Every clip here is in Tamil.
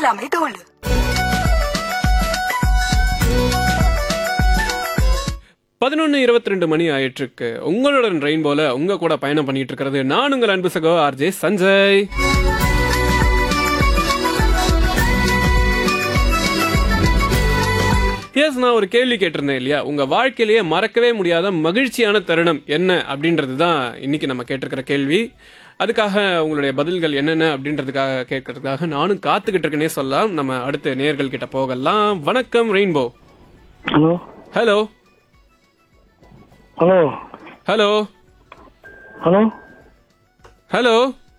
எல்லாமே தோல். பதினொன்று 22 மணி ஆயிட்டிருக்கு. உங்களுடன் ரெயின்போல உங்க கூட பயணம் பண்ணிட்டு இருக்கிறது நான் உங்கள் அன்பு சகோ ஆர்ஜே சஞ்சய். எஸ், நான் ஒரு கேள்வி கேட்டிருந்தேன் இல்லையா, உங்க வாழ்க்கையிலேயே மறக்கவே முடியாத மகிழ்ச்சியான தருணம் என்ன அப்படின்றது தான் இன்னைக்கு நம்ம கேட்டிருக்கிற கேள்வி. அதுக்காக உங்களுடைய பதில்கள் என்னென்ன அப்படின்றதுக்காக கேட்கறதுக்காக நானும் காத்துக்கிட்டு இருக்கேனே சொல்லலாம். நம்ம அடுத்த நேயர்கள் கிட்ட போகலாம். வணக்கம் rainbow. Hello hello hello hello hello hello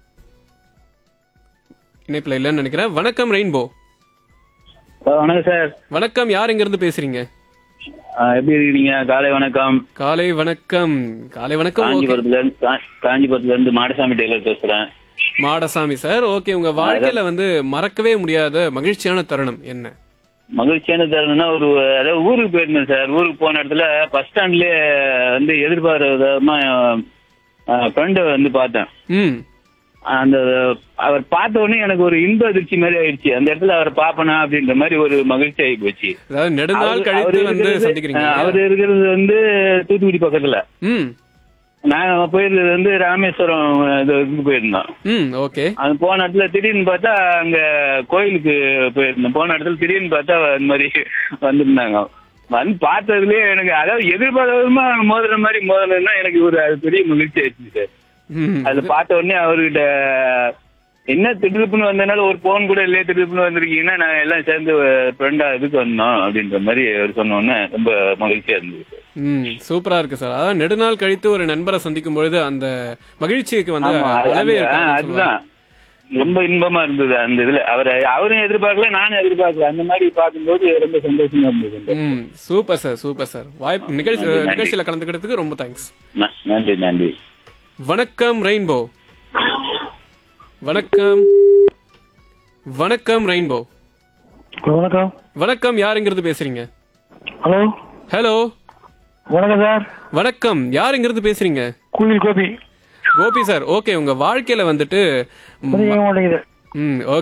இணைப்பில் இல்லைன்னு நினைக்கிறேன். வணக்கம் ரெயின்போ. வணக்கம் சார். வணக்கம், யார் எங்க இருந்து பேசுறீங்க? எப்படி இருக்கீங்க? காலை வணக்கம். காலை வணக்கம். காலை வணக்கம். காஞ்சிபுரத்துல இருந்து மாடசாமி டெய்லர் பேசுறேன். Madasamy sir, okay. உங்க வாழ்க்கையில வந்து மறக்கவே முடியாத மகிழ்ச்சியான தருணம் என்ன? மகிழ்ச்சியான தருணம்னா அதாவது ஊருக்கு போயிருந்தேன் சார். ஊருக்கு போன இடத்துல பஸ் ஸ்டாண்ட்லயே வந்து எதிர்பாராதமா ஃப்ரெண்டை வந்து பார்த்தேன். அந்த அவர் பார்த்த உடனே எனக்கு ஒரு இன்ப அதிர்ச்சி மாதிரி ஆயிடுச்சு. அந்த இடத்துல அவரை பாப்பனா அப்படின்ற மாதிரி ஒரு மகிழ்ச்சி ஆகி போச்சு. அவர் இருக்கிறது வந்து தூத்துக்குடி பக்கத்துல. நாங்க போயிருந்தது வந்து ராமேஸ்வரம் இதுக்கு போயிருந்தோம். அது போன இடத்துல திடீர்னு பார்த்தா அங்க கோயிலுக்கு போயிருந்தோம். போன இடத்துல திடீர்னு பார்த்தா இந்த மாதிரி வந்திருந்தாங்க. வந்து பார்த்ததுலயே எனக்கு அதாவது எதிர்பார்த்தமா மோதுற மாதிரி மோதலன்னா எனக்கு அது பெரிய மகிழ்ச்சி ஆயிடுச்சு சார். அது பார்த்த உடனே அவர்கிட்ட என்ன திடுப்புன்னு வந்ததுனால ஒரு போன் கூட இல்லையே, திடுப்புன்னு வந்திருக்கீங்கன்னா நாங்க எல்லாம் சேர்ந்து ஃப்ரெண்டா இதுக்கு வந்தோம் அப்படின்ற மாதிரி அவர் சொன்ன உடனே ரொம்ப மகிழ்ச்சியா இருந்தது. சூப்பரா இருக்கு சார். அதான் நெடுநாள் கழித்து ஒரு நண்பரை சந்திக்கும் பொழுது அந்த மகிழ்ச்சிக்கு வந்து அதுதான் ரொம்ப இன்பமா இருந்தது. அந்த இதுல அவரும் எதிர்பார்க்கல, நானும் எதிர்பார்க்கல. அந்த மாதிரி பார்க்கும்போது ரொம்ப சந்தோஷமா இருந்தது. Super sir, super sir. வாய்ப்பு நிகழ்ச்சியில கலந்துக்கிறதுக்கு ரொம்ப தேங்க்ஸ். நன்றி நன்றி. வணக்கம் ரெயின்போ. வணக்கம். வணக்கம் ரெயின்போ. வணக்கம். வணக்கம், யாருங்கிறது பேசுறீங்க? ஹலோ ஹலோ வணக்கம் சார். வணக்கம், யாருங்கிறது பேசுறீங்க? கோவில் கோபி. Gopi sir, okay. உங்க வாழ்க்கையில வந்துட்டு ஓகே